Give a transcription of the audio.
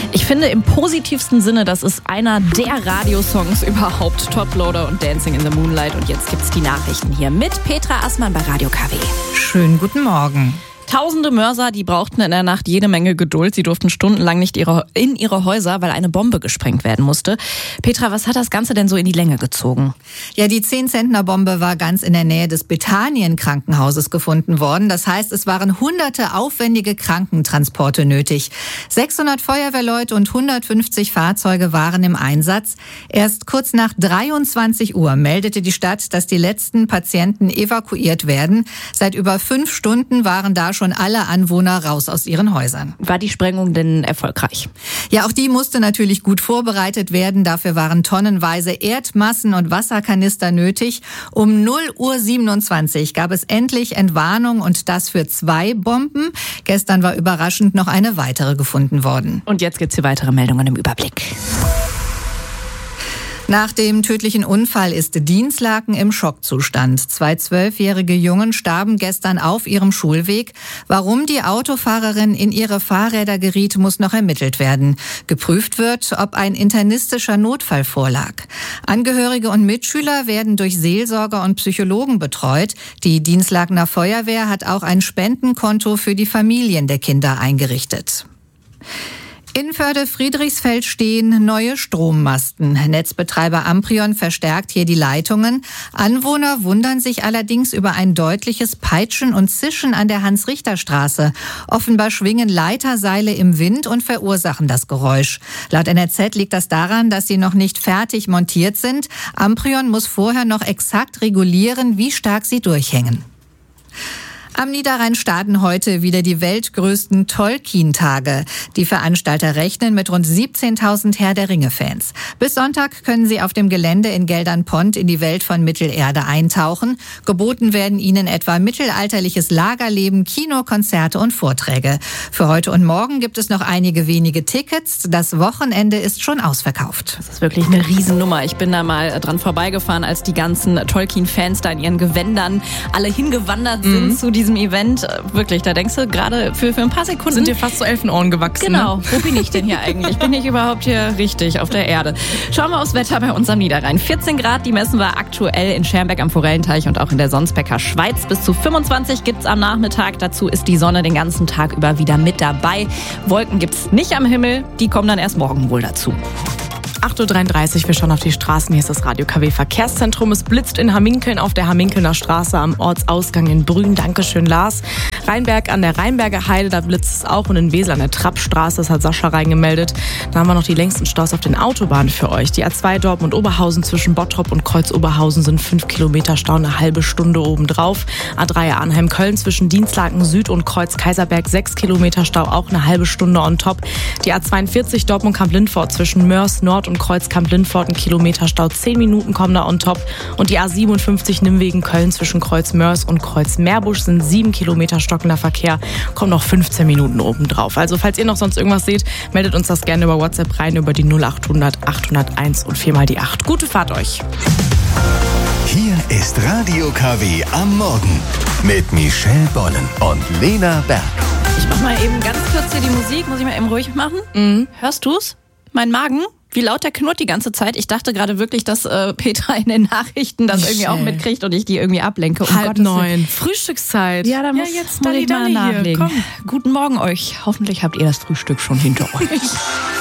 Ich finde im positivsten Sinne, das ist einer der Radiosongs überhaupt. Toploader und Dancing in the Moonlight. Und jetzt gibt's die Nachrichten hier mit Petra Assmann bei Radio KW. Schönen guten Morgen. Tausende Mörser, die brauchten in der Nacht jede Menge Geduld. Sie durften stundenlang nicht in ihre Häuser, weil eine Bombe gesprengt werden musste. Petra, was hat das Ganze denn so in die Länge gezogen? Ja, die 10-Zentner-Bombe war ganz in der Nähe des Bethanien-Krankenhauses gefunden worden. Das heißt, es waren hunderte aufwendige Krankentransporte nötig. 600 Feuerwehrleute und 150 Fahrzeuge waren im Einsatz. Erst kurz nach 23 Uhr meldete die Stadt, dass die letzten Patienten evakuiert werden. Seit über 5 Stunden waren da schon alle Anwohner raus aus ihren Häusern. War die Sprengung denn erfolgreich? Ja, auch die musste natürlich gut vorbereitet werden. Dafür waren tonnenweise Erdmassen und Wasserkanister nötig. Um 0:27 Uhr gab es endlich Entwarnung und das für 2 Bomben. Gestern war überraschend noch eine weitere gefunden worden. Und jetzt gibt's hier weitere Meldungen im Überblick. Nach dem tödlichen Unfall ist Dinslaken im Schockzustand. 2 12-jährige Jungen starben gestern auf ihrem Schulweg. Warum die Autofahrerin in ihre Fahrräder geriet, muss noch ermittelt werden. Geprüft wird, ob ein internistischer Notfall vorlag. Angehörige und Mitschüler werden durch Seelsorger und Psychologen betreut. Die Dinslakener Feuerwehr hat auch ein Spendenkonto für die Familien der Kinder eingerichtet. In Förde-Friedrichsfeld stehen neue Strommasten. Netzbetreiber Amprion verstärkt hier die Leitungen. Anwohner wundern sich allerdings über ein deutliches Peitschen und Zischen an der Hans-Richter-Straße. Offenbar schwingen Leiterseile im Wind und verursachen das Geräusch. Laut NRZ liegt das daran, dass sie noch nicht fertig montiert sind. Amprion muss vorher noch exakt regulieren, wie stark sie durchhängen. Am Niederrhein starten heute wieder die weltgrößten Tolkien-Tage. Die Veranstalter rechnen mit rund 17.000 Herr der Ringe-Fans. Bis Sonntag können sie auf dem Gelände in Geldern-Pont in die Welt von Mittelerde eintauchen. Geboten werden ihnen etwa mittelalterliches Lagerleben, Kino, Konzerte und Vorträge. Für heute und morgen gibt es noch einige wenige Tickets. Das Wochenende ist schon ausverkauft. Das ist wirklich eine Riesennummer. Ich bin da mal dran vorbeigefahren, als die ganzen Tolkien-Fans da in ihren Gewändern alle hingewandert sind zu diesem Event. Wirklich, da denkst du gerade für ein paar Sekunden... Sind dir fast so Elfenohren gewachsen. Genau. Ne? Wo bin ich denn hier eigentlich? Bin ich überhaupt hier richtig auf der Erde? Schauen wir aufs Wetter bei uns am Niederrhein. 14 Grad, die messen wir aktuell in Schermbeck am Forellenteich und auch in der Sonsbecker Schweiz. Bis zu 25 gibt's am Nachmittag. Dazu ist die Sonne den ganzen Tag über wieder mit dabei. Wolken gibt's nicht am Himmel. Die kommen dann erst morgen wohl dazu. 8:33 Uhr, wir schauen auf die Straßen. Hier ist das Radio KW Verkehrszentrum. Es blitzt in Hamminkeln auf der Hamminkelner Straße am Ortsausgang in Brünn. Dankeschön, Lars. Rheinberg an der Rheinberger Heide, da blitzt es auch. Und in Wesel an der Trappstraße, das hat Sascha reingemeldet. Da haben wir noch die längsten Staus auf den Autobahnen für euch. Die A2 Dortmund-Oberhausen zwischen Bottrop und Kreuz-Oberhausen sind 5 Kilometer Stau, eine halbe Stunde obendrauf. A3 Arnheim-Köln zwischen Dinslaken Süd und Kreuz-Kaiserberg 6 Kilometer Stau, auch eine halbe Stunde on top. Die A42 Dortmund-Kamp-Lindfort zwischen Mörs Nord und Kreuz-Kamp-Lindfort, ein Kilometer Stau, 10 Minuten kommen da on top. Und die A57 Nimwegen-Köln zwischen Kreuz-Mörs und Kreuz-Meerbusch sind 7 Kilometer stockender Verkehr, kommen noch 15 Minuten obendrauf. Also falls ihr noch sonst irgendwas seht, meldet uns das gerne über WhatsApp rein, über die 0800 801 und 4 mal die 8. Gute Fahrt euch. Hier ist Radio KW am Morgen mit Michelle Bollen und Lena Berg. Ich mach mal eben ganz kurz hier die Musik. Muss ich mal eben ruhig machen? Hörst du's? Mein Magen? Wie laut der knurrt die ganze Zeit. Ich dachte gerade wirklich, dass Petra in den Nachrichten das irgendwie auch mitkriegt und ich die irgendwie ablenke. 8:30. Frühstückszeit. Ja, da muss jetzt ich mal nachlegen. Komm. Guten Morgen euch. Hoffentlich habt ihr das Frühstück schon hinter euch.